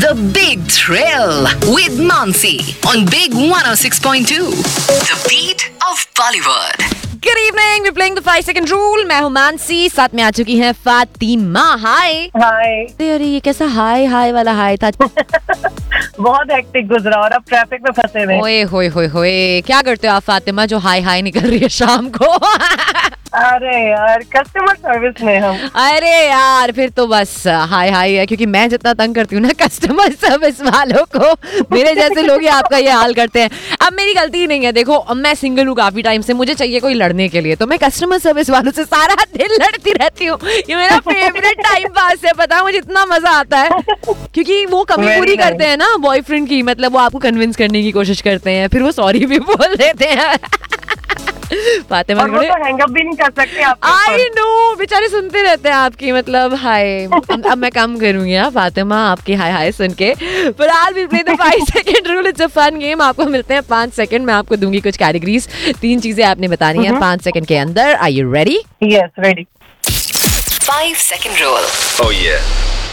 The Big Thrill with Mansi on Big 106.2. The beat of Bollywood. Good evening, we're playing the 5-second rule. मैं हूँ मानसी, साथ में आ चुकी है फातिमा. हाय. हाय. अरे ये कैसा हाय वाला हाय था? बहुत हेक्टिक गुजरा और अब ट्रैफिक में फंसे हुए. ओए होए क्या करते हो आप फातिमा जो हाय निकल रही है शाम को? अरे यार, कस्टमर सर्विस में हम. अरे यार फिर तो बस हाय है, क्योंकि मैं जितना तंग करती हूँ ना कस्टमर सर्विस वालों को, मेरे जैसे लोग ही आपका ये हाल करते हैं. अब मेरी गलती नहीं है. देखो अब मैं सिंगल हूँ काफी टाइम से, मुझे चाहिए कोई लड़ने के लिए, तो मैं कस्टमर सर्विस वालों से सारा दिन लड़ती रहती हूँ. ये मेरा फेवरेट टाइम पास है. पता है मुझे इतना मजा आता है, क्योंकि वो कमी पूरी करते हैं ना बॉयफ्रेंड की. मतलब वो आपको कन्विंस करने की कोशिश करते हैं, फिर वो सॉरी भी बोल देते हैं. फातिमा और वो तो हैंग अप भी नहीं कर सकते आपके. आई नो, बेचारे सुनते रहते हैं आपकी मतलब हाय. अब मैं कम करूंगी ना फातिमा आपकी हाय सुन के. फिलहाल भी play the 5 second rule. It's a fun game. आपको मिलते हैं 5 सेकंड. मैं आपको दूंगी कुछ कैटेगरीज, 3 चीजें आपने बतानी है 5 सेकंड के अंदर. Are you ready? Yes, ready. 5 second rule. Oh yeah.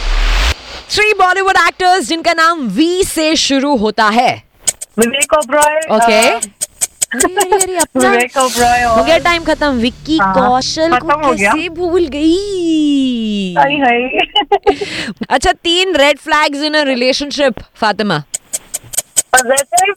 3 Bollywood actors जिनका नाम वी से शुरू होता है. विवेक ओबरॉय. ओके. विवेक ओबरॉय. हो गया टाइम खत्म. विक्की कौशल को खत्म हो गया. कैसे भूल गई? हाय. अच्छा 3 red flags in a relationship Fatima. Positive,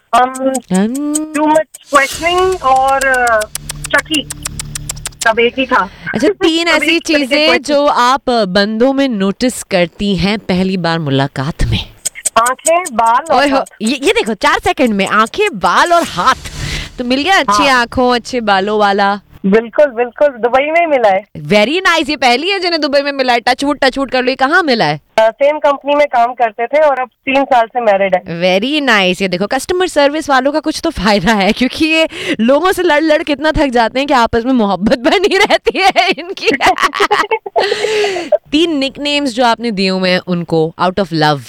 too much questioning और चकी. सब एक ही था. अच्छा 3 ऐसी चीजें जो आप बंदों में नोटिस करती हैं पहली बार मुलाकात में. आंखें, बाल और हाथ. ये देखो 4 सेकंड में आंखें, बाल और हाथ. तो मिल गया अच्छी आंखों अच्छे बालों वाला. बिल्कुल दुबई में ही मिला है. Very nice. ये पहली है जिन्हें दुबई में मिला है. टचवुड कर लो. कहाँ मिला है? सेम कंपनी में काम करते थे और अब 3 साल से मैरिड है. Very nice. ये देखो कस्टमर सर्विस वालों का कुछ तो फायदा है, क्योंकि ये लोगों से लड़ कितना थक जाते हैं कि आपस में मोहब्बत बनी रहती है इनकी. 3 निकनेम्स जो आपने दिए हुए हैं उनको आउट ऑफ लव.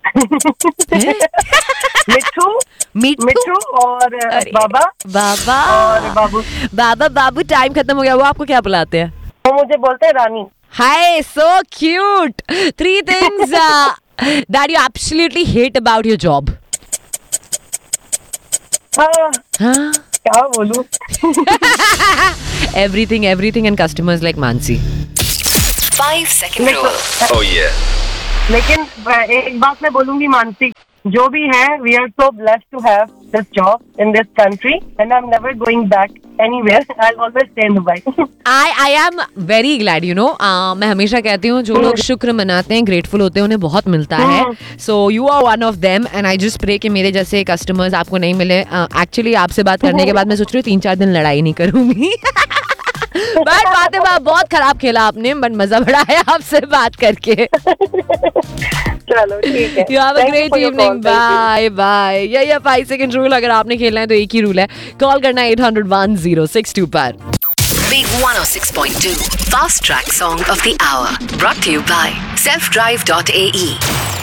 मिट्टू और बाबा और बाबू. टाइम खत्म हो गया. वो आपको क्या बुलाते हैं? वो मुझे बोलते हैं रानी. हाय, so cute. 3 things that you absolutely hate about your job. क्या बोलूं? Everything and customers like Mansi. 5 second rule. Oh yeah. लेकिन एक बात मैं बोलूंगी मानसी, जो भी है, we are so blessed to have this job in this country and I'm never going back anywhere. I'll always stay in Dubai. I am very glad, you know. मैं हमेशा कहती हूँ जो लोग शुक्र मनाते हैं, ग्रेटफुल होते हैं, उन्हें बहुत मिलता है. So you are one of them and I just pray कि मेरे जैसे कस्टमर्स आपको नहीं मिले. Actually आपसे बात करने के बाद मैं सोच रही हूँ 3-4 दिन लड़ाई नहीं करूंगी. बट फातिमा बहुत खराब खेला आपने, बट मजा बड़ा है आपसे बात करके. चलो ठीक है. You have a great evening. Bye. ये 5 सेकंड रूल. अगर आपने खेलना है तो एक ही रूल है, कॉल करना 800-1062 पर. Big 106.2 Fast Track Song of the Hour. Brought to you by selfdrive.ae.